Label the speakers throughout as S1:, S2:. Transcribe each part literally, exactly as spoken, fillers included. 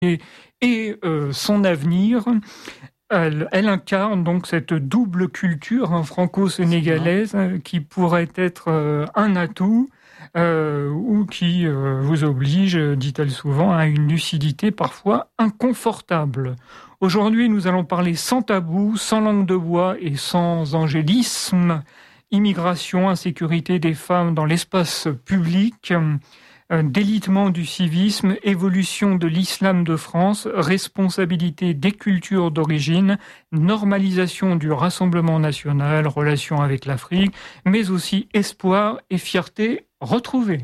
S1: et, et euh, son avenir. Elle, elle incarne donc cette double culture hein, franco-sénégalaise euh, qui pourrait être euh, un atout euh, ou qui euh, vous oblige, dit-elle souvent, à une lucidité parfois inconfortable. Aujourd'hui, nous allons parler sans tabou, sans langue de bois et sans angélisme. Immigration, insécurité des femmes dans l'espace public, euh, délitement du civisme, évolution de l'islam de France, responsabilité des cultures d'origine, normalisation du Rassemblement national, relation avec l'Afrique, mais aussi espoir et fierté retrouvés.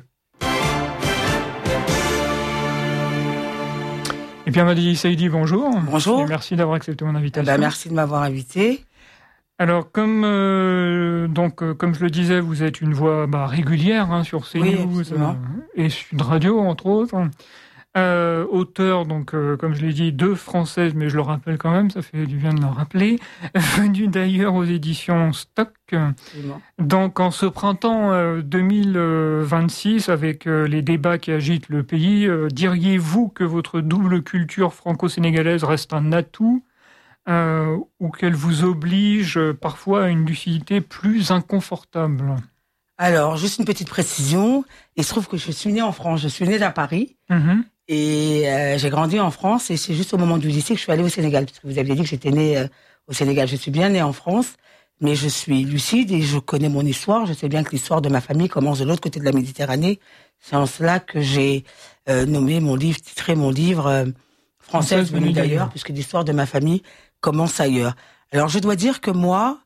S1: Et bien, Madi Saïdi, bonjour.
S2: Bonjour.
S1: Et merci d'avoir accepté mon invitation.
S2: Ben, merci de m'avoir invité.
S1: Alors, comme euh, donc euh, comme je le disais, vous êtes une voix bah, régulière hein, sur CNews
S2: oui,
S1: euh, et Sud Radio entre autres. Euh, auteur donc euh, comme je l'ai dit de française, mais je le rappelle quand même, ça fait du bien de le rappeler. Venu d'ailleurs aux éditions Stock. Absolument. Donc en ce printemps euh, deux mille vingt-six, avec euh, les débats qui agitent le pays, euh, diriez-vous que votre double culture franco-sénégalaise reste un atout? Euh, ou qu'elle vous oblige euh, parfois à une lucidité plus inconfortable?
S2: Alors, juste une petite précision. Il se trouve que je suis née en France. Je suis née à Paris. Mm-hmm. Et euh, j'ai grandi en France. Et c'est juste au moment du lycée que je suis allée au Sénégal. Puisque vous aviez dit que j'étais née euh, au Sénégal. Je suis bien née en France. Mais je suis lucide et je connais mon histoire. Je sais bien que l'histoire de ma famille commence de l'autre côté de la Méditerranée. C'est en cela que j'ai euh, nommé mon livre, titré mon livre euh, « Française venue d'ailleurs », puisque l'histoire de ma famille commence ailleurs. Alors, je dois dire que moi,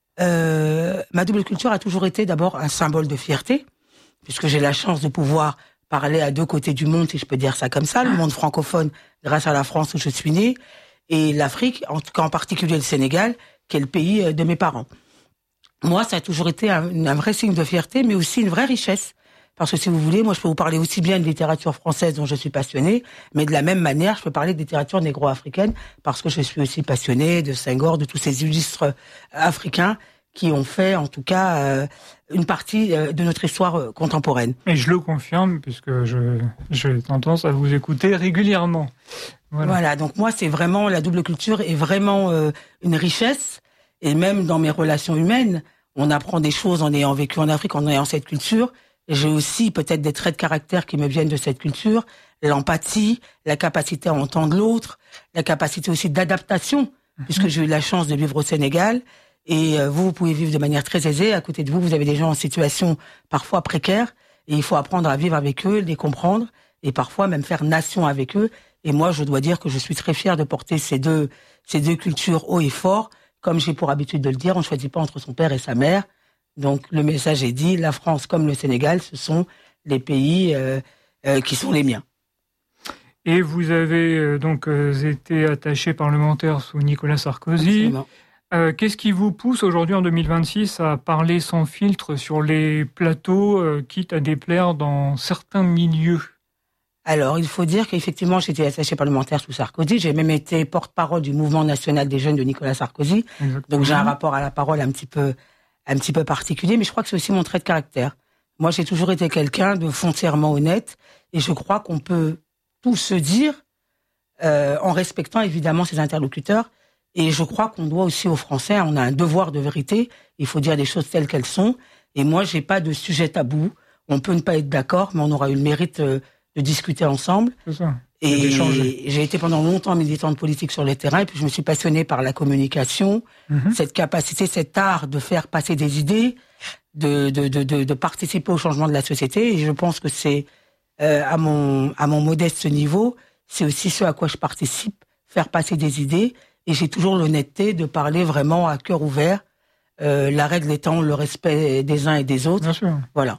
S2: euh, ma double culture a toujours été d'abord un symbole de fierté, puisque j'ai la chance de pouvoir parler à deux côtés du monde, si je peux dire ça comme ça, le monde francophone, grâce à la France où je suis née, et l'Afrique, en tout cas en particulier le Sénégal, qui est le pays de mes parents. Moi, ça a toujours été un, un vrai signe de fierté, mais aussi une vraie richesse. Parce que si vous voulez, moi je peux vous parler aussi bien de littérature française dont je suis passionnée, mais de la même manière, je peux parler de littérature négro-africaine parce que je suis aussi passionnée de Senghor, de tous ces illustres africains qui ont fait en tout cas euh, une partie euh, de notre histoire euh, contemporaine.
S1: Et je le confirme puisque je j'ai tendance à vous écouter régulièrement.
S2: Voilà, voilà donc moi c'est vraiment, la double culture est vraiment euh, une richesse, et même dans mes relations humaines, on apprend des choses en ayant vécu en Afrique, en ayant cette culture. J'ai aussi peut-être des traits de caractère qui me viennent de cette culture, l'empathie, la capacité à entendre l'autre, la capacité aussi d'adaptation, mmh. puisque j'ai eu la chance de vivre au Sénégal. Et vous, vous pouvez vivre de manière très aisée. À côté de vous, vous avez des gens en situation parfois précaire. Et il faut apprendre à vivre avec eux, les comprendre, et parfois même faire nation avec eux. Et moi, je dois dire que je suis très fière de porter ces deux, ces deux cultures haut et fort. Comme j'ai pour habitude de le dire, on ne choisit pas entre son père et sa mère. Donc, le message est dit, la France comme le Sénégal, ce sont les pays euh, euh, qui sont les miens.
S1: Et vous avez euh, donc euh, été attaché parlementaire sous Nicolas Sarkozy. Euh, qu'est-ce qui vous pousse aujourd'hui, en deux mille vingt-six, à parler sans filtre sur les plateaux, euh, quitte à déplaire dans certains milieux?
S2: Alors, il faut dire qu'effectivement, j'étais attaché parlementaire sous Sarkozy. J'ai même été porte-parole du mouvement national des jeunes de Nicolas Sarkozy. Exactement. Donc, j'ai un rapport à la parole un petit peu... un petit peu particulier, mais je crois que c'est aussi mon trait de caractère. Moi, j'ai toujours été quelqu'un de foncièrement honnête, et je crois qu'on peut tout se dire euh, en respectant évidemment ses interlocuteurs, et je crois qu'on doit aussi aux Français, on a un devoir de vérité, il faut dire les choses telles qu'elles sont, et moi, j'ai pas de sujet tabou, on peut ne pas être d'accord, mais on aura eu le mérite euh, de discuter ensemble.
S1: C'est ça.
S2: Et j'ai été pendant longtemps militante politique sur le terrain, et puis je me suis passionnée par la communication, mmh. cette capacité, cet art de faire passer des idées, de, de, de, de, de participer au changement de la société. Et je pense que c'est, euh, à mon, à mon modeste niveau, c'est aussi ce à quoi je participe, faire passer des idées. Et j'ai toujours l'honnêteté de parler vraiment à cœur ouvert, euh, la règle étant le respect des uns et des autres.
S1: Bien sûr.
S2: Voilà.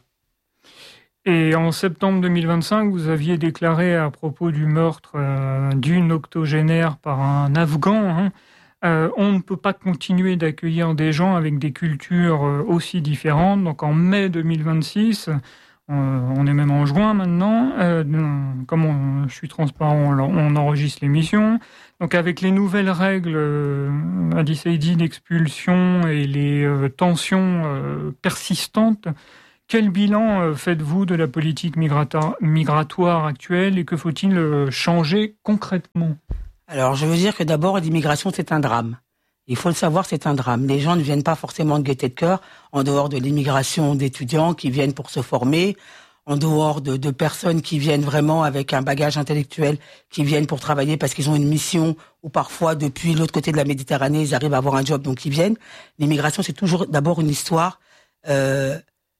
S1: Et en septembre deux mille vingt-cinq, vous aviez déclaré à propos du meurtre euh, d'une octogénaire par un Afghan, hein, euh, on ne peut pas continuer d'accueillir des gens avec des cultures euh, aussi différentes. Donc en mai deux mille vingt-six, euh, on est même en juin maintenant, euh, comme on, je suis transparent, on, on enregistre l'émission. Donc avec les nouvelles règles euh, Madi Saïdi d'expulsion et les euh, tensions euh, persistantes Quel bilan euh, faites-vous de la politique migrata- migratoire actuelle et que faut-il euh, changer concrètement ?
S2: Alors, je veux dire que d'abord, l'immigration, c'est un drame. Il faut le savoir, c'est un drame. Les gens ne viennent pas forcément de gaieté de cœur, en dehors de l'immigration d'étudiants qui viennent pour se former, en dehors de, de personnes qui viennent vraiment avec un bagage intellectuel, qui viennent pour travailler parce qu'ils ont une mission, ou parfois, depuis l'autre côté de la Méditerranée, ils arrivent à avoir un job, donc ils viennent. L'immigration, c'est toujours d'abord une histoire euh,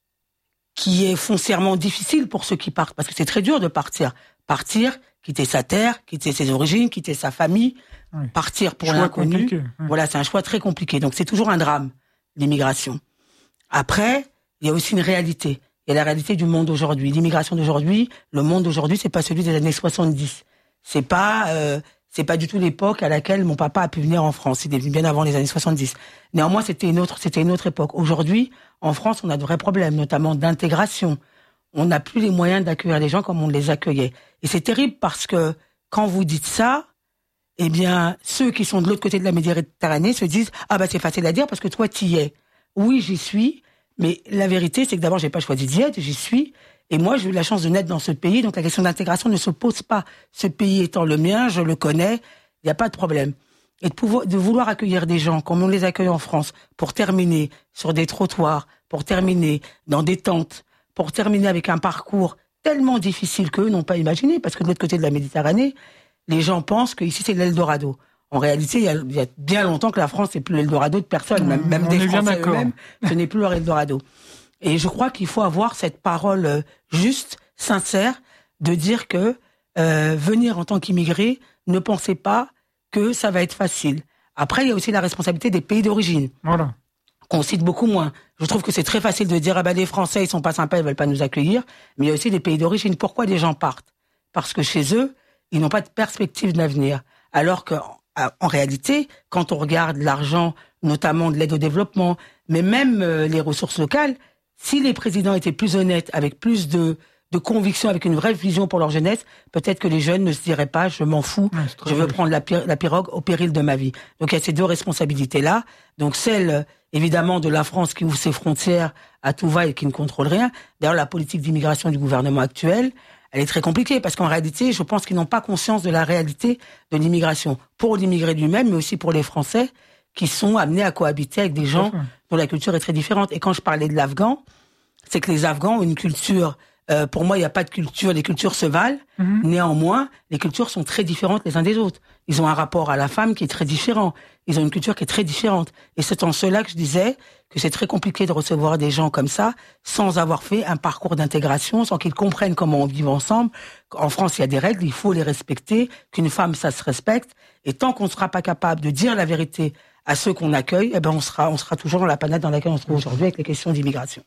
S2: qui est foncièrement difficile pour ceux qui partent, parce que c'est très dur de partir. Partir, quitter sa terre, quitter ses origines, quitter sa famille, oui. Partir pour l'inconnu. Oui. Voilà, c'est un choix très compliqué. Donc c'est toujours un drame, l'immigration. Après, il y a aussi une réalité. Il y a la réalité du monde d'aujourd'hui. L'immigration d'aujourd'hui, le monde d'aujourd'hui, c'est pas celui des années soixante-dix. C'est pas, euh, c'est pas du tout l'époque à laquelle mon papa a pu venir en France. Il est venu bien avant les années soixante-dix. Néanmoins, c'était une autre, c'était une autre époque. Aujourd'hui, en France, on a de vrais problèmes, notamment d'intégration. On n'a plus les moyens d'accueillir les gens comme on les accueillait. Et c'est terrible parce que quand vous dites ça, eh bien, ceux qui sont de l'autre côté de la Méditerranée se disent « Ah bah c'est facile à dire parce que toi t'y es ». Oui, j'y suis, mais la vérité c'est que d'abord j'ai pas choisi d'y être, j'y suis. Et moi j'ai eu la chance de naître dans ce pays, donc la question d'intégration ne se pose pas. Ce pays étant le mien, je le connais, il n'y a pas de problème. Et de, pouvoir, de vouloir accueillir des gens comme on les accueille en France, pour terminer sur des trottoirs, pour terminer dans des tentes, pour terminer avec un parcours tellement difficile qu'eux n'ont pas imaginé, parce que de l'autre côté de la Méditerranée, les gens pensent qu'ici c'est l'Eldorado. En réalité, il y, a, il y a bien longtemps que la France n'est plus l'Eldorado de personne, même, même des Français eux-mêmes, ce n'est plus leur Eldorado. Et je crois qu'il faut avoir cette parole juste, sincère, de dire que euh, venir en tant qu'immigré, ne pensez pas que ça va être facile. Après, il y a aussi la responsabilité des pays d'origine.
S1: Voilà.
S2: Qu'on cite beaucoup moins. Je trouve que c'est très facile de dire ah ben les Français ils sont pas sympas, ils veulent pas nous accueillir, mais il y a aussi des pays d'origine. Pourquoi les gens partent ? Parce que chez eux, ils n'ont pas de perspective d'avenir. Alors que en réalité, quand on regarde l'argent, notamment de l'aide au développement, mais même euh, les ressources locales, si les présidents étaient plus honnêtes, avec plus de de conviction, avec une vraie vision pour leur jeunesse, peut-être que les jeunes ne se diraient pas, je m'en fous, ouais, je veux prendre la, pir- la pirogue au péril de ma vie. Donc il y a ces deux responsabilités-là. Donc celle, évidemment, de la France qui ouvre ses frontières à tout va et qui ne contrôle rien. D'ailleurs, la politique d'immigration du gouvernement actuel, elle est très compliquée parce qu'en réalité, je pense qu'ils n'ont pas conscience de la réalité de l'immigration. Pour l'immigré lui-même, mais aussi pour les Français qui sont amenés à cohabiter avec des gens dont la culture est très différente. Et quand je parlais de l'Afghan, c'est que les Afghans ont une culture... Euh, pour moi, il n'y a pas de culture, les cultures se valent. Mmh. Néanmoins, les cultures sont très différentes les uns des autres. Ils ont un rapport à la femme qui est très différent. Ils ont une culture qui est très différente. Et c'est en cela que je disais que c'est très compliqué de recevoir des gens comme ça, sans avoir fait un parcours d'intégration, sans qu'ils comprennent comment on vit ensemble. En France, il y a des règles, il faut les respecter. Qu'une femme, ça se respecte. Et tant qu'on ne sera pas capable de dire la vérité à ceux qu'on accueille, eh ben on sera, on sera toujours dans la panade dans laquelle on se trouve aujourd'hui avec les questions d'immigration.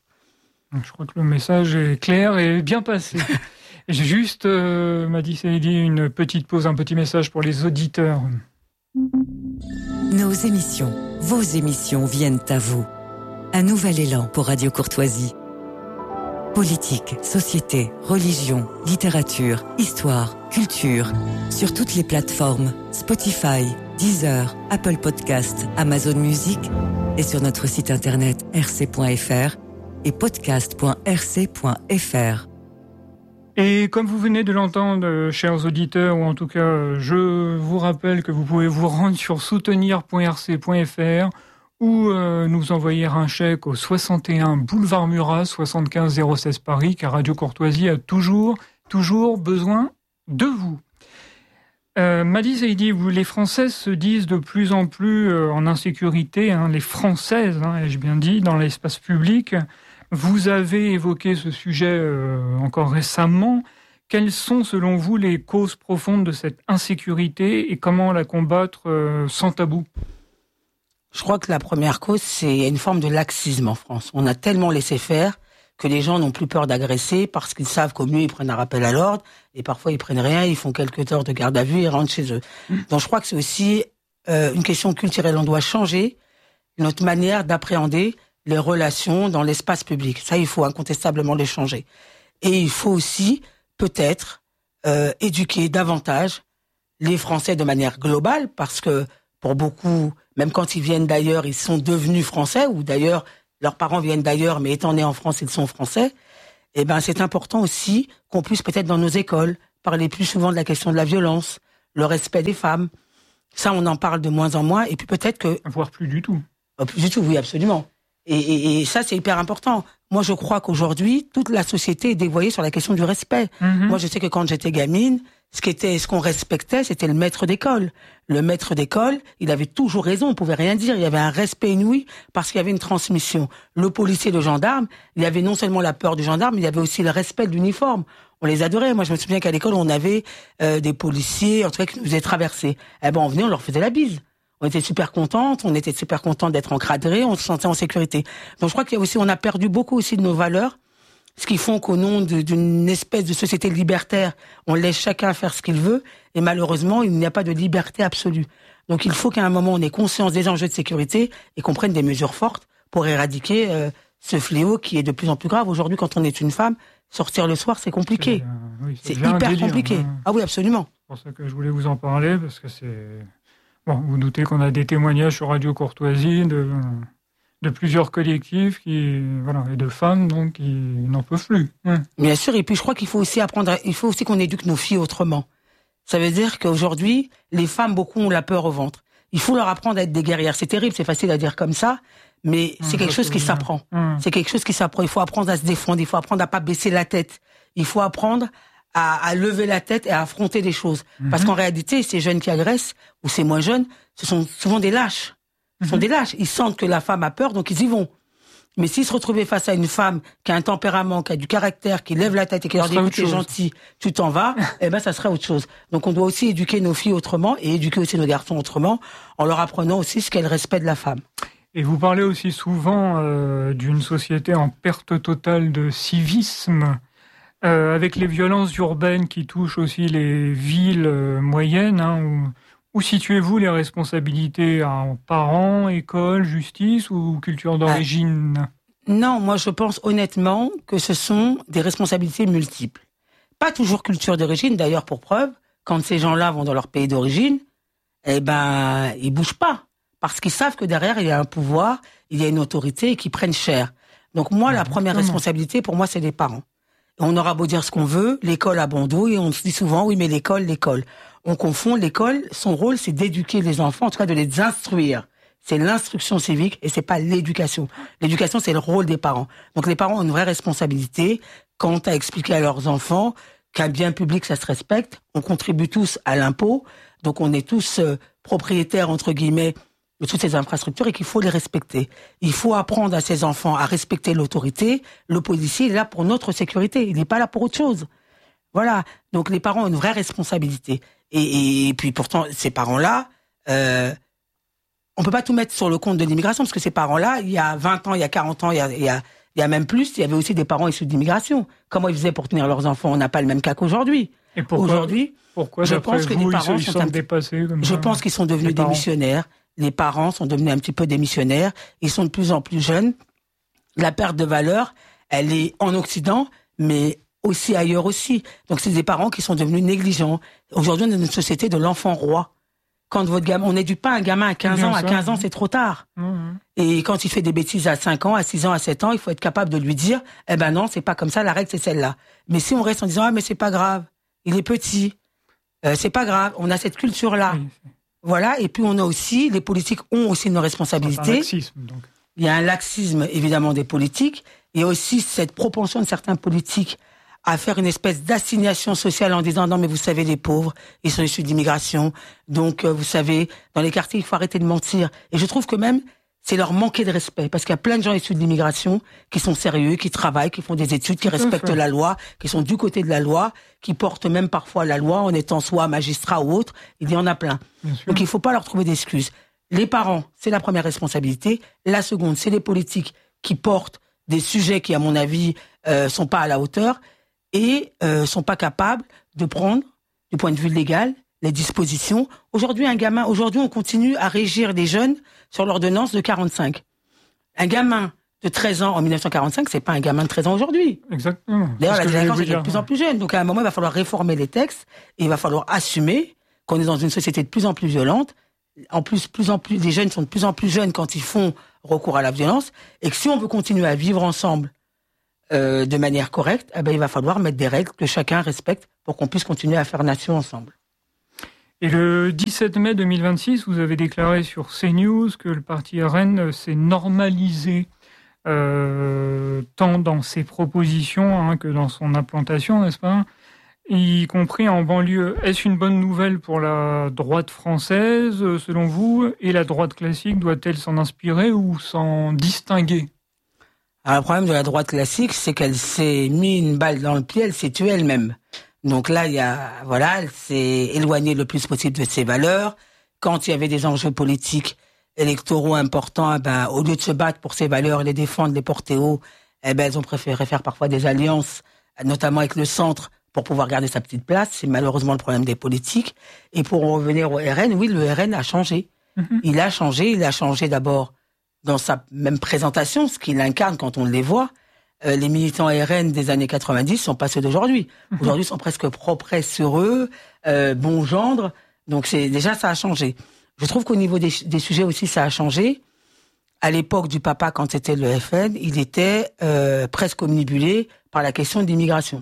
S1: Je crois que le message est clair et bien passé. J'ai juste, euh, m'a dit Saïdi, une petite pause, un petit message pour les auditeurs.
S3: Nos émissions, vos émissions viennent à vous. Un nouvel élan pour Radio Courtoisie. Politique, société, religion, littérature, histoire, culture. Sur toutes les plateformes, Spotify, Deezer, Apple Podcast, Amazon Music et sur notre site internet r c point f r. et podcast point r c point f r.
S1: Et comme vous venez de l'entendre, chers auditeurs, ou en tout cas, je vous rappelle que vous pouvez vous rendre sur soutenir point r c point f r ou euh, nous envoyer un chèque au soixante et un boulevard Murat, soixante-quinze zéro seize Paris, car Radio Courtoisie a toujours, toujours besoin de vous. Euh, Madi Saïdi, vous, les Françaises se disent de plus en plus euh, en insécurité, hein, les Françaises, hein, ai-je bien dit, dans l'espace public. Vous avez évoqué ce sujet euh, encore récemment. Quelles sont, selon vous, les causes profondes de cette insécurité et comment la combattre euh, sans tabou ?
S2: Je crois que la première cause, c'est une forme de laxisme en France. On a tellement laissé faire que les gens n'ont plus peur d'agresser parce qu'ils savent qu'au mieux ils prennent un rappel à l'ordre et parfois ils prennent rien, ils font quelques heures de garde à vue et rentrent chez eux. Mmh. Donc je crois que c'est aussi euh, une question culturelle. On doit changer notre manière d'appréhender les relations dans l'espace public. Ça, il faut incontestablement les changer. Et il faut aussi peut-être euh, éduquer davantage les Français de manière globale parce que pour beaucoup, même quand ils viennent d'ailleurs, ils sont devenus Français ou d'ailleurs leurs parents viennent d'ailleurs, mais étant nés en France, ils sont français. Eh ben, c'est important aussi qu'on puisse peut-être dans nos écoles parler plus souvent de la question de la violence, le respect des femmes. Ça, on en parle de moins en moins. Et puis peut-être que...
S1: Voire plus du tout.
S2: Euh, plus du tout, oui, absolument. Et, et, et ça, c'est hyper important. Moi, je crois qu'aujourd'hui, toute la société est dévoyée sur la question du respect. Mm-hmm. Moi, je sais que quand j'étais gamine, ce qui était, ce qu'on respectait, c'était le maître d'école. Le maître d'école, il avait toujours raison, on pouvait rien dire. Il y avait un respect inouï parce qu'il y avait une transmission. Le policier, le gendarme, il y avait non seulement la peur du gendarme, mais il y avait aussi le respect de l'uniforme. On les adorait. Moi, je me souviens qu'à l'école, on avait euh, des policiers, en tout cas, qui nous faisaient traverser. Eh ben, on venait, on leur faisait la bise. On était super contentes, on était super contents d'être encadrés, on se sentait en sécurité. Donc, je crois qu'il y a aussi, on a perdu beaucoup aussi de nos valeurs. Ce qui font qu'au nom de, d'une espèce de société libertaire, on laisse chacun faire ce qu'il veut, et malheureusement, il n'y a pas de liberté absolue. Donc il faut qu'à un moment, on ait conscience des enjeux de sécurité et qu'on prenne des mesures fortes pour éradiquer euh, ce fléau qui est de plus en plus grave. Aujourd'hui, quand on est une femme, sortir le soir, c'est compliqué.
S1: C'est, euh, oui,
S2: c'est hyper délire, compliqué. Hein. Ah oui, absolument.
S1: C'est pour ça que je voulais vous en parler, parce que c'est... Bon, vous doutez qu'on a des témoignages sur Radio Courtoisie de... de plusieurs collectifs qui, voilà, et de femmes donc qui n'en peuvent plus. Ouais.
S2: Bien sûr, et puis je crois qu'il faut aussi apprendre, il faut aussi qu'on éduque nos filles autrement. Ça veut dire qu'aujourd'hui, les femmes, beaucoup ont la peur au ventre. Il faut leur apprendre à être des guerrières. C'est terrible, c'est facile à dire comme ça, mais c'est mmh, quelque chose qui s'apprend. Mmh. C'est quelque chose qui s'apprend. Il faut apprendre à se défendre, il faut apprendre à pas baisser la tête. Il faut apprendre à, à lever la tête et à affronter les choses. Mmh. Parce qu'en réalité, ces jeunes qui agressent, ou ces moins jeunes, ce sont souvent des lâches. Ils sont des lâches. Ils sentent que la femme a peur, donc ils y vont. Mais s'ils se retrouvaient face à une femme qui a un tempérament, qui a du caractère, qui lève la tête et qui leur dit écoute, t'es gentil, tu t'en vas, eh ben ça serait autre chose. Donc on doit aussi éduquer nos filles autrement et éduquer aussi nos garçons autrement, en leur apprenant aussi ce qu'est le respect de la femme.
S1: Et vous parlez aussi souvent euh, d'une société en perte totale de civisme, euh, avec les violences urbaines qui touchent aussi les villes euh, moyennes, hein, où... Où situez-vous les responsabilités en parents, école, justice ou culture d'origine ?
S2: ah, Non, moi je pense honnêtement que ce sont des responsabilités multiples. Pas toujours culture d'origine, d'ailleurs pour preuve, quand ces gens-là vont dans leur pays d'origine, eh ben ils bougent pas. Parce qu'ils savent que derrière il y a un pouvoir, il y a une autorité et qu'ils prennent cher. Donc moi, la première responsabilité pour moi c'est les parents. On aura beau dire ce qu'on veut, l'école a bon dos et on se dit souvent oui mais l'école, l'école. On confond l'école, son rôle c'est d'éduquer les enfants, en tout cas de les instruire. C'est l'instruction civique et c'est pas l'éducation. L'éducation c'est le rôle des parents. Donc les parents ont une vraie responsabilité quant à expliquer à leurs enfants qu'un bien public ça se respecte. On contribue tous à l'impôt, donc on est tous euh, propriétaires entre guillemets de toutes ces infrastructures et qu'il faut les respecter. Il faut apprendre à ces enfants à respecter l'autorité. Le policier il est là pour notre sécurité, il n'est pas là pour autre chose. Voilà, donc les parents ont une vraie responsabilité. Et, et, et puis pourtant, ces parents-là, euh, on peut pas tout mettre sur le compte de l'immigration, parce que ces parents-là, il y a vingt ans, il y a quarante ans, il y a, il y a, il y a même plus, il y avait aussi des parents issus de l'immigration. Comment ils faisaient pour tenir leurs enfants ? On n'a pas le même cas qu'aujourd'hui.
S1: Et pourquoi,
S2: aujourd'hui,
S1: pourquoi,
S2: je pense que
S1: vous,
S2: les parents
S1: ils sont,
S2: sont, un,
S1: dépassés comme
S2: je
S1: ça,
S2: pense qu'ils sont devenus des missionnaires. Les parents sont devenus un petit peu des missionnaires. Ils sont de plus en plus jeunes. La perte de valeur, elle est en Occident, mais aussi ailleurs aussi. Donc c'est des parents qui sont devenus négligents. Aujourd'hui, on est dans une société de l'enfant roi. Quand votre gamin, on n'éduque pas un gamin à quinze ans, à quinze ans, c'est trop tard. Mmh. Et quand il fait des bêtises à cinq ans, à six ans, à sept ans, il faut être capable de lui dire, eh ben non, c'est pas comme ça, la règle c'est celle-là. Mais si on reste en disant, ah mais c'est pas grave, il est petit, euh, c'est pas grave, on a cette culture-là. Oui. Voilà, et puis on a aussi, les politiques ont aussi nos responsabilités.
S1: C'est un laxisme, donc.
S2: Il y a un laxisme, évidemment, des politiques. Il y a aussi cette propension de certains politiques à faire une espèce d'assignation sociale en disant non mais vous savez les pauvres ils sont issus d'immigration donc euh, vous savez dans les quartiers il faut arrêter de mentir et je trouve que même c'est leur manquer de respect parce qu'il y a plein de gens issus de l'immigration qui sont sérieux, qui travaillent, qui font des études, qui respectent la loi, qui sont du côté de la loi, qui portent même parfois la loi en étant soit magistrat ou autre, il y en a plein. Donc il faut pas leur trouver d'excuses. Les parents, c'est la première responsabilité. La seconde, c'est les politiques qui portent des sujets qui à mon avis euh, sont pas à la hauteur et euh, sont pas capables de prendre, du point de vue légal, les dispositions. Aujourd'hui, un gamin, aujourd'hui, on continue à régir les jeunes sur l'ordonnance de quarante-cinq. Un gamin de treize ans en dix-neuf cent quarante-cinq, c'est pas un gamin de treize ans aujourd'hui.
S1: Exactement.
S2: D'ailleurs, la délinquance est de plus en plus jeune. Donc, à un moment, il va falloir réformer les textes et il va falloir assumer qu'on est dans une société de plus en plus violente. en plus, plus en plus, les jeunes sont de plus en plus jeunes quand ils font recours à la violence, et que si on veut continuer à vivre ensemble euh, de manière correcte, eh ben, il va falloir mettre des règles que chacun respecte pour qu'on puisse continuer à faire nation ensemble.
S1: Et le dix-sept mai deux mille vingt-six, vous avez déclaré sur CNews que le parti R N s'est normalisé euh, tant dans ses propositions hein, que dans son implantation, n'est-ce pas ? Y compris en banlieue. Est-ce une bonne nouvelle pour la droite française, selon vous ? Et la droite classique doit-elle s'en inspirer ou s'en distinguer ?
S2: Alors, le problème de la droite classique, c'est qu'elle s'est mis une balle dans le pied, elle s'est tuée elle-même. Donc là, il y a, voilà, elle s'est éloignée le plus possible de ses valeurs. Quand il y avait des enjeux politiques électoraux importants, eh ben, au lieu de se battre pour ses valeurs, les défendre, les porter haut, eh ben, elles ont préféré faire parfois des alliances, notamment avec le centre, pour pouvoir garder sa petite place. C'est malheureusement le problème des politiques. Et pour en revenir au R N, oui, le R N a changé. Mm-hmm. Il a changé, il a changé d'abord dans sa même présentation, ce qu'il incarne quand on les voit. Euh, les militants R N des années quatre-vingt-dix sont pas ceux d'aujourd'hui. Mm-hmm. Aujourd'hui, ils sont presque propres sur eux, euh, bon gendre. Donc c'est déjà, ça a changé. Je trouve qu'au niveau des, des sujets aussi, ça a changé. À l'époque du papa, quand c'était le F N, il était euh, presque omnibulé par la question de l'immigration.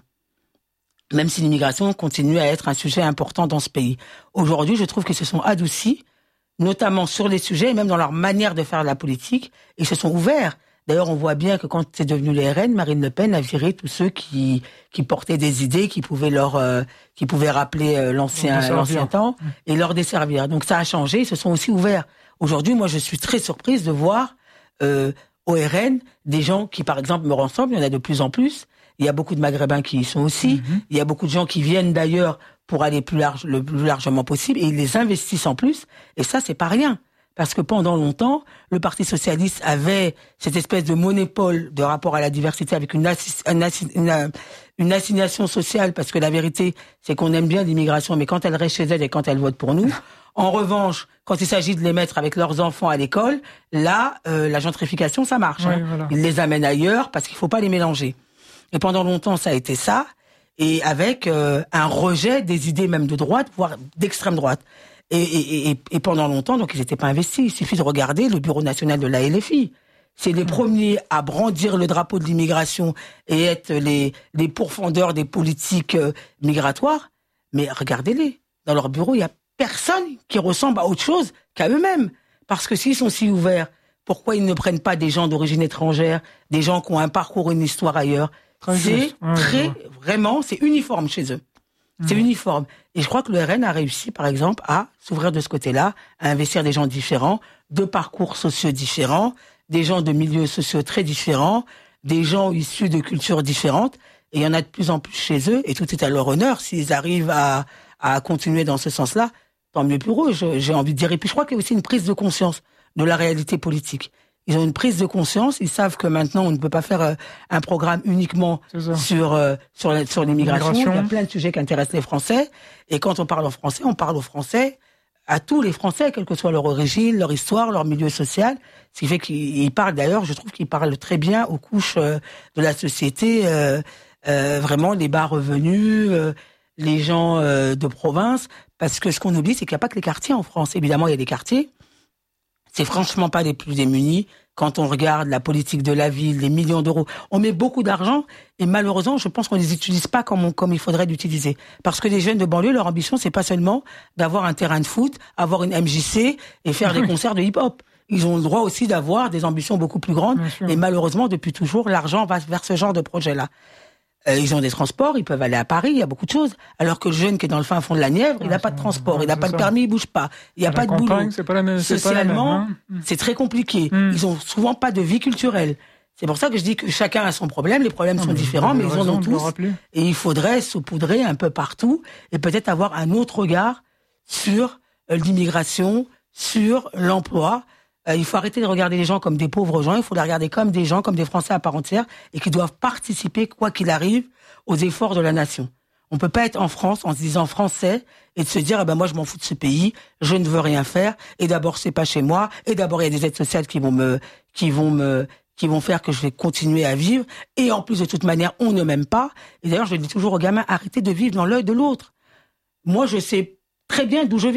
S2: Même si l'immigration continue à être un sujet important dans ce pays. Aujourd'hui, je trouve qu'ils se sont adoucis, notamment sur les sujets, et même dans leur manière de faire la politique, et se sont ouverts. D'ailleurs, on voit bien que quand c'est devenu le R N, Marine Le Pen a viré tous ceux qui qui portaient des idées, qui pouvaient leur euh, qui pouvaient rappeler euh, l'ancien l'ancien temps et leur desservir. Donc ça a changé, ils se sont aussi ouverts. Aujourd'hui, moi, je suis très surprise de voir euh, au R N des gens qui, par exemple, me ressemblent. Il y en a de plus en plus. Il y a beaucoup de Maghrébins qui y sont aussi. Mm-hmm. Il y a beaucoup de gens qui viennent d'ailleurs pour aller plus large, le plus largement possible, et ils les investissent en plus. Et ça, c'est pas rien. Parce que pendant longtemps, le Parti socialiste avait cette espèce de monopole de rapport à la diversité avec une, assi- une, assi- une, une assignation sociale, parce que la vérité, c'est qu'on aime bien l'immigration, mais quand elle reste chez elle et quand elle vote pour nous. En revanche, quand il s'agit de les mettre avec leurs enfants à l'école, là, euh, la gentrification, ça marche.
S1: Oui,
S2: hein.
S1: voilà.
S2: Ils les amènent ailleurs parce qu'il faut pas les mélanger. Et pendant longtemps, ça a été ça, et avec euh, un rejet des idées même de droite, voire d'extrême droite. Et, et, et, et pendant longtemps, donc ils n'étaient pas investis. Il suffit de regarder le Bureau national de la L F I. C'est les mmh. premiers à brandir le drapeau de l'immigration et être les, les pourfendeurs des politiques euh, migratoires. Mais regardez-les. Dans leur bureau, il n'y a personne qui ressemble à autre chose qu'à eux-mêmes. Parce que s'ils sont si ouverts, pourquoi ils ne prennent pas des gens d'origine étrangère, des gens qui ont un parcours, une histoire ailleurs ? Très c'est ouais, très, ouais. vraiment, c'est uniforme chez eux. C'est mmh. uniforme. Et je crois que le R N a réussi, par exemple, à s'ouvrir de ce côté-là, à investir des gens différents, de parcours sociaux différents, des gens de milieux sociaux très différents, des gens issus de cultures différentes. Et il y en a de plus en plus chez eux, et tout est à leur honneur. S'ils arrivent à, à continuer dans ce sens-là, tant mieux pour eux, je, j'ai envie de dire. Et puis je crois qu'il y a aussi une prise de conscience de la réalité politique. Ils ont une prise de conscience, ils savent que maintenant on ne peut pas faire euh, un programme uniquement sur euh, sur la, sur l'immigration. Il y a plein de sujets qui intéressent les Français, et quand on parle en français, on parle aux Français, à tous les Français, quelle que soit leur origine, leur histoire, leur milieu social. Ce qui fait qu'ils parlent, d'ailleurs, je trouve qu'ils parlent très bien aux couches euh, de la société, euh, euh, vraiment les bas revenus, euh, les gens euh, de province, parce que ce qu'on oublie, c'est qu'il n'y a pas que les quartiers en France. Évidemment, il y a des quartiers. C'est franchement pas les plus démunis. Quand on regarde la politique de la ville, les millions d'euros, on met beaucoup d'argent et malheureusement, je pense qu'on les utilise pas comme on, comme il faudrait l'utiliser. Parce que les jeunes de banlieue, leur ambition, c'est pas seulement d'avoir un terrain de foot, avoir une M J C et faire des concerts de hip-hop. Ils ont le droit aussi d'avoir des ambitions beaucoup plus grandes. Et malheureusement, depuis toujours, l'argent va vers ce genre de projet-là. Euh, ils ont des transports, ils peuvent aller à Paris, il y a beaucoup de choses. Alors que le jeune qui est dans le fin fond de la Nièvre, il n'a pas de transport, il n'a pas de permis, il bouge pas, il n'y a pas de boulot.
S1: C'est pas la même, c'est
S2: Socialement,
S1: pas la même, hein.
S2: c'est très compliqué. Mm. Ils ont souvent pas de vie culturelle. C'est pour ça que je dis que chacun a son problème, les problèmes non, sont mais différents, mais ils en ont tous. Et il faudrait saupoudrer un peu partout et peut-être avoir un autre regard sur l'immigration, sur l'emploi. Il faut arrêter de regarder les gens comme des pauvres gens, il faut les regarder comme des gens, comme des Français à part entière, et qui doivent participer, quoi qu'il arrive, aux efforts de la nation. On peut pas être en France en se disant français et de se dire, eh ben moi je m'en fous de ce pays, je ne veux rien faire, et d'abord c'est pas chez moi, et d'abord il y a des aides sociales qui vont me, qui vont me, qui vont faire que je vais continuer à vivre, et en plus de toute manière on ne m'aime pas. Et d'ailleurs je dis toujours aux gamins, arrêtez de vivre dans l'œil de l'autre. Moi je sais très bien d'où je viens.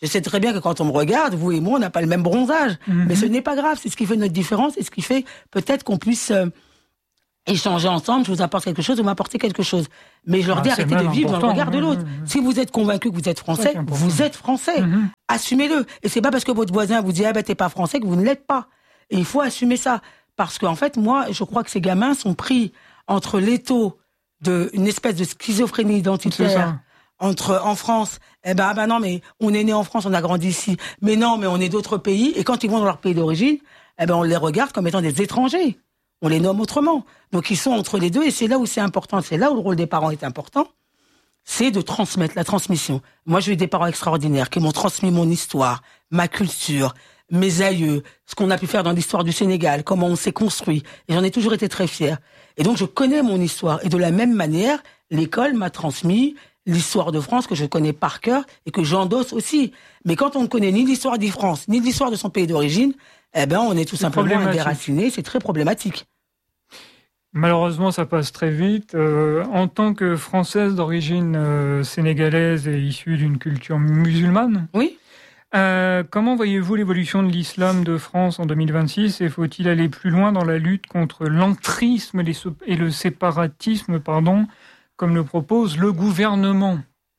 S2: Je sais très bien que quand on me regarde, vous et moi, on n'a pas le même bronzage. Mm-hmm. Mais ce n'est pas grave. C'est ce qui fait notre différence. C'est ce qui fait peut-être qu'on puisse euh, échanger ensemble. Je vous apporte quelque chose, vous m'apportez quelque chose. Mais je leur ah, dis, arrêtez de vivre dans le regard de l'autre. Mmh. Si vous êtes convaincu que vous êtes français, vous êtes français. Mmh. Assumez-le. Et c'est pas parce que votre voisin vous dit, ah ben t'es pas français que vous ne l'êtes pas. Et il faut assumer ça. Parce qu'en fait, moi, je crois que ces gamins sont pris entre l'étau d'une espèce de schizophrénie identitaire. Entre, en France, eh ben, ah ben non, mais on est né en France, on a grandi ici. Mais non, mais on est d'autres pays. Et quand ils vont dans leur pays d'origine, eh ben, on les regarde comme étant des étrangers. On les nomme autrement. Donc, ils sont entre les deux. Et c'est là où c'est important. C'est là où le rôle des parents est important. C'est de transmettre, la transmission. Moi, j'ai eu des parents extraordinaires qui m'ont transmis mon histoire, ma culture, mes aïeux, ce qu'on a pu faire dans l'histoire du Sénégal, comment on s'est construit. Et j'en ai toujours été très fière. Et donc, je connais mon histoire. Et de la même manière, l'école m'a transmis l'histoire de France que je connais par cœur et que j'endosse aussi. Mais quand on ne connaît ni l'histoire de France, ni l'histoire de son pays d'origine, eh ben, on est tout c'est simplement déraciné. C'est très problématique.
S1: Malheureusement, ça passe très vite. Euh, en tant que Française d'origine euh, sénégalaise et issue d'une culture musulmane,
S2: oui.
S1: Euh, comment voyez-vous l'évolution de l'islam de France en deux mille vingt-six et faut-il aller plus loin dans la lutte contre l'entrisme et le séparatisme, pardon, comme le propose le gouvernement?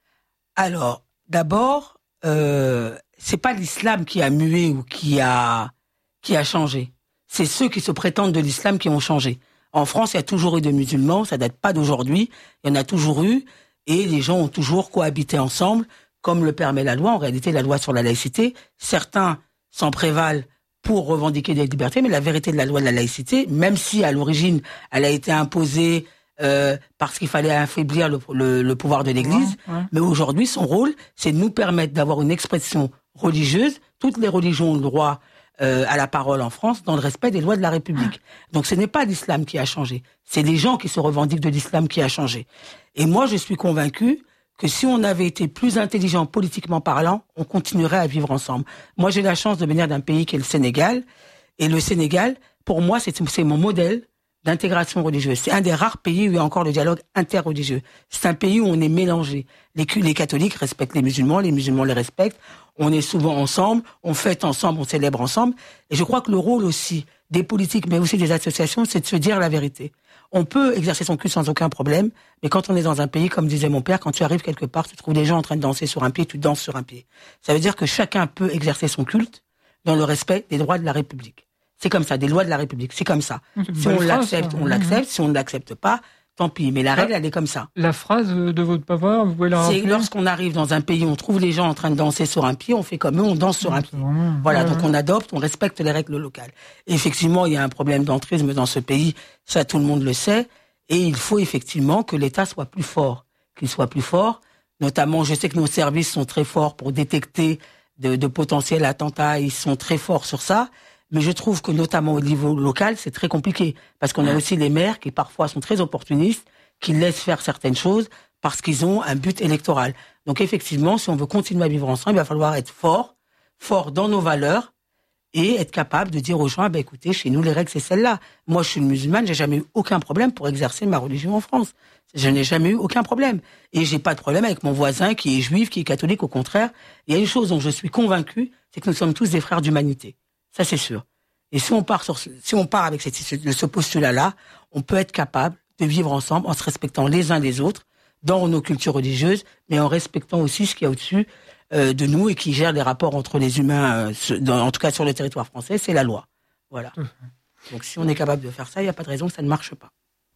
S2: Alors, d'abord, euh, c'est pas l'islam qui a mué ou qui a qui a changé. C'est ceux qui se prétendent de l'islam qui ont changé. En France, il y a toujours eu des musulmans, ça date pas d'aujourd'hui. Il y en a toujours eu, et les gens ont toujours cohabité ensemble, comme le permet la loi. En réalité, la loi sur la laïcité, certains s'en prévalent pour revendiquer des libertés, mais la vérité de la loi de la laïcité, même si à l'origine, elle a été imposée Euh, parce qu'il fallait affaiblir le, le, le pouvoir de l'Église. Ouais, ouais. Mais aujourd'hui, son rôle, c'est de nous permettre d'avoir une expression religieuse. Toutes les religions ont le droit euh, à la parole en France, dans le respect des lois de la République. Donc ce n'est pas l'islam qui a changé. C'est les gens qui se revendiquent de l'islam qui a changé. Et moi, je suis convaincu que si on avait été plus intelligent politiquement parlant, on continuerait à vivre ensemble. Moi, j'ai la chance de venir d'un pays qui est le Sénégal. Et le Sénégal, pour moi, c'est, c'est mon modèle d'intégration religieuse. C'est un des rares pays où il y a encore le dialogue interreligieux. C'est un pays où on est mélangé. Les, les catholiques respectent les musulmans, les musulmans les respectent. On est souvent ensemble, on fête ensemble, on célèbre ensemble. Et je crois que le rôle aussi des politiques, mais aussi des associations, c'est de se dire la vérité. On peut exercer son culte sans aucun problème, mais quand on est dans un pays, comme disait mon père, quand tu arrives quelque part, tu trouves des gens en train de danser sur un pied, tu danses sur un pied. Ça veut dire que chacun peut exercer son culte dans le respect des droits de la République. C'est comme ça, des lois de la République, c'est comme ça. Si on l'accepte, on l'accepte. Si on ne l'accepte pas, tant pis. Mais la règle, elle est comme ça.
S1: La phrase de votre papa, vous pouvez la rappeler ?
S2: C'est lorsqu'on arrive dans un pays, on trouve les gens en train de danser sur un pied, on fait comme eux, on danse sur un pied. Vraiment... Voilà, ouais, donc on adopte, on respecte les règles locales. Et effectivement, il y a un problème d'entrisme dans ce pays, ça tout le monde le sait. Et il faut effectivement que l'État soit plus fort, qu'il soit plus fort. Notamment, je sais que nos services sont très forts pour détecter de, de potentiels attentats, ils sont très forts sur ça. Mais je trouve que notamment au niveau local, c'est très compliqué. Parce qu'on a aussi les maires qui parfois sont très opportunistes, qui laissent faire certaines choses parce qu'ils ont un but électoral. Donc effectivement, si on veut continuer à vivre ensemble, il va falloir être fort, fort dans nos valeurs et être capable de dire aux gens, bah, écoutez, chez nous, les règles, c'est celle-là. Moi, je suis une musulmane, j'ai jamais eu aucun problème pour exercer ma religion en France. Je n'ai jamais eu aucun problème. Et j'ai pas de problème avec mon voisin qui est juif, qui est catholique, au contraire. Il y a une chose dont je suis convaincu, c'est que nous sommes tous des frères d'humanité. Ça, c'est sûr. Et si on part sur, si on part avec cette, ce postulat-là, on peut être capable de vivre ensemble en se respectant les uns les autres dans nos cultures religieuses, mais en respectant aussi ce qu'il y a au-dessus euh, de nous et qui gère les rapports entre les humains, euh, dans, en tout cas sur le territoire français, c'est la loi. Voilà. Donc si on est capable de faire ça, il n'y a pas de raison que ça ne marche pas.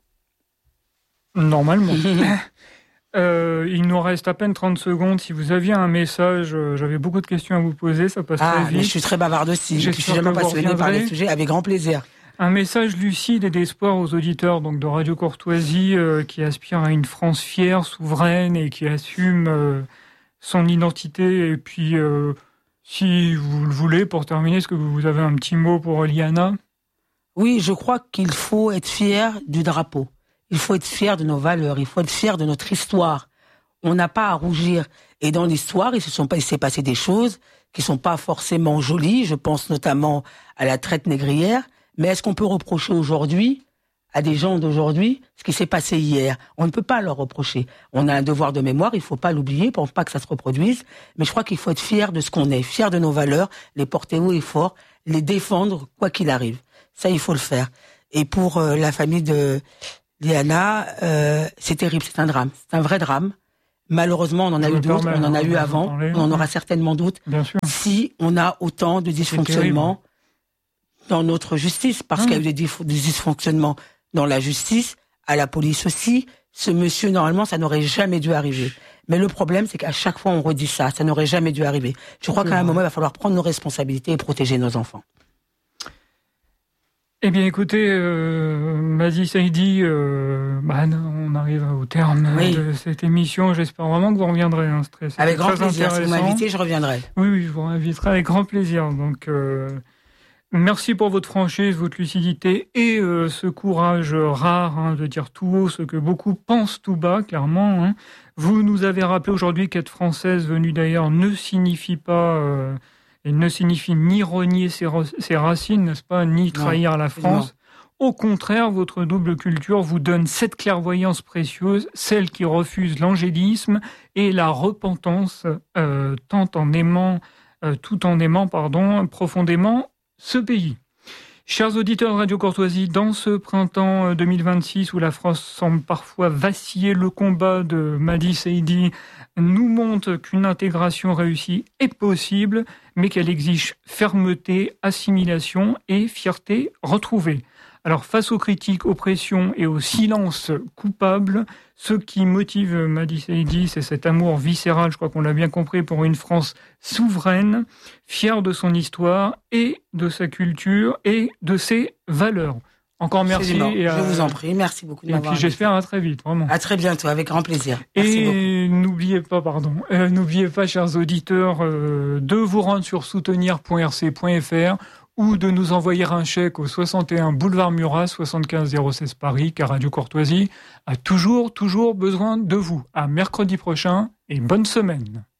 S1: Normalement. Euh, il nous reste à peine trente secondes. Si vous aviez un message, euh, j'avais beaucoup de questions à vous poser, ça passe ah, très vite.
S2: Je suis très bavarde aussi. Je suis jamais passionnée par les sujets, avec grand plaisir.
S1: Un message lucide et d'espoir aux auditeurs donc de Radio Courtoisie euh, qui aspirent à une France fière, souveraine et qui assume euh, son identité. Et puis, euh, si vous le voulez, pour terminer, est-ce que vous avez un petit mot pour Liana ?
S2: Oui, je crois qu'il faut être fier du drapeau. Il faut être fier de nos valeurs, il faut être fier de notre histoire. On n'a pas à rougir. Et dans l'histoire, il se sont pas, il s'est passé des choses qui sont pas forcément jolies. Je pense notamment à la traite négrière. Mais est-ce qu'on peut reprocher aujourd'hui à des gens d'aujourd'hui ce qui s'est passé hier. On ne peut pas leur reprocher. On a un devoir de mémoire, il ne faut pas l'oublier pour pas que ça se reproduise. Mais je crois qu'il faut être fier de ce qu'on est, fier de nos valeurs, les porter haut et fort, les défendre quoi qu'il arrive. Ça, il faut le faire. Et pour euh, la famille de Liana, euh, c'est terrible, c'est un drame, c'est un vrai drame. Malheureusement, on en a eu d'autres, on en a eu avant, on en aura certainement d'autres. Si on a autant de dysfonctionnements dans notre justice, parce qu'il y a eu des dysfonctionnements dans la justice, à la police aussi. Ce monsieur, normalement, ça n'aurait jamais dû arriver. Mais le problème, c'est qu'à chaque fois, on redit ça, ça n'aurait jamais dû arriver. Je crois qu'à un moment, il va falloir prendre nos responsabilités et protéger nos enfants.
S1: Eh bien, écoutez, euh, Mady Saïdi, euh, bah, on arrive au terme oui. de cette émission. J'espère vraiment que vous reviendrez. Hein. C'est très,
S2: avec grand plaisir. Si vous m'invitez, je reviendrai.
S1: Oui, oui, je vous inviterai avec grand plaisir. Donc, euh, merci pour votre franchise, votre lucidité et euh, ce courage rare hein, de dire tout haut ce que beaucoup pensent tout bas, clairement. Hein. Vous nous avez rappelé aujourd'hui qu'être française venue d'ailleurs ne signifie pas... Euh, Il ne signifie ni renier ses, ses racines, n'est-ce pas, ni trahir non, la France. Non. Au contraire, votre double culture vous donne cette clairvoyance précieuse, celle qui refuse l'angélisme et la repentance, euh, tant en aimant, euh, tout en aimant, pardon, profondément ce pays. Chers auditeurs de Radio Courtoisie, dans ce printemps deux mille vingt-six où la France semble parfois vaciller, le combat de Mady Saïdi nous montre qu'une intégration réussie est possible, mais qu'elle exige fermeté, assimilation et fierté retrouvée. Alors face aux critiques, aux pressions et au silence coupable, ce qui motive Mady Saïdi, c'est cet amour viscéral, je crois qu'on l'a bien compris, pour une France souveraine, fière de son histoire et de sa culture et de ses valeurs. Encore merci.
S2: Et à... Je vous en prie, merci beaucoup de m'avoir
S1: Et puis j'espère à très vite, vraiment.
S2: À très bientôt, avec grand plaisir. Merci
S1: et beaucoup. n'oubliez pas, pardon, euh, n'oubliez pas, chers auditeurs, euh, de vous rendre sur soutenir point r c point f r ou de nous envoyer un chèque au soixante et un boulevard Murat, soixante-quinze zéro seize Paris, car Radio Courtoisie a toujours, toujours besoin de vous. À mercredi prochain et bonne semaine.